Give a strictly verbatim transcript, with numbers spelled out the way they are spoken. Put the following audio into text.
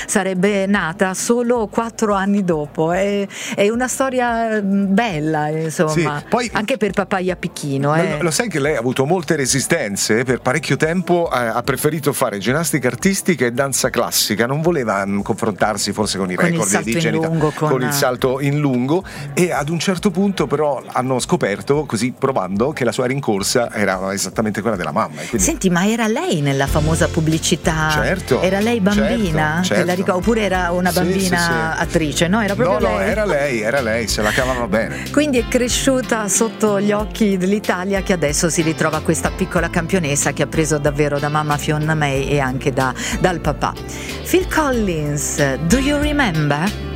sarebbe nata solo quattro anni dopo. È, è una storia bella, insomma, sì, poi, anche per Papaya Picchino. Eh. Lo, lo sai che lei ha avuto molte resistenze? Per parecchio tempo ha, ha preferito fare ginnastica artistica e danza classica, non voleva mh, confrontarsi forse con i con record il di ingenuità, lungo, con... con il salto in lungo, e ad un certo punto però hanno scoperto, così provando, che la sua rincorsa era esattamente quella della mamma. Quindi... Senti, ma era lei nella famosa pubblicità? Certo. Era lei bambina? Certo, certo. La ricordo, oppure era una bambina sì, sì, sì. attrice? No, era proprio no, no, lei. era lei, era lei, se la cavava bene. Quindi è cresciuta sotto gli occhi dell'Italia, che adesso si ritrova questa piccola campionessa che ha preso davvero da mamma Fiona May e anche da, dal papà. Phil Collins, Do You Remember?